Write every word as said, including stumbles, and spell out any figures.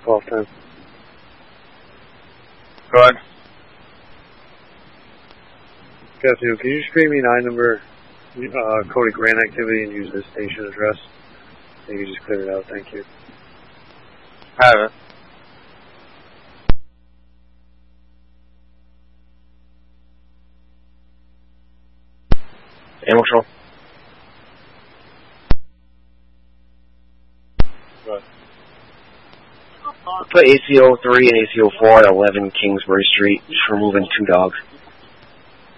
twelve ten. Go ahead. Good afternoon. Can you screen me nine number uh, Cody Grant activity and use this station address? I think you just cleared it out. Thank you. I have it. Animal control. Good. Put A C O three and A C O four at eleven Kingsbury Street. Just removing two dogs.